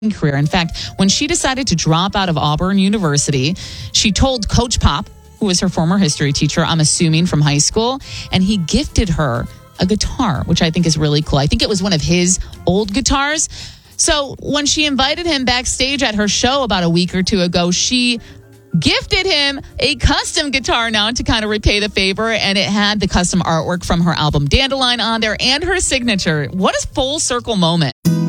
career. In fact, when she decided to drop out of Auburn University, she told Coach Pop, who was her former history teacher, I'm assuming from high school, and he gifted her a guitar, which I think is really cool. I think it was one of his old guitars. So when she invited him backstage at her show about a week or two ago, she gifted him a custom guitar now to kind of repay the favor, and it had the custom artwork from her album Dandelion on there and her signature. What a full circle moment.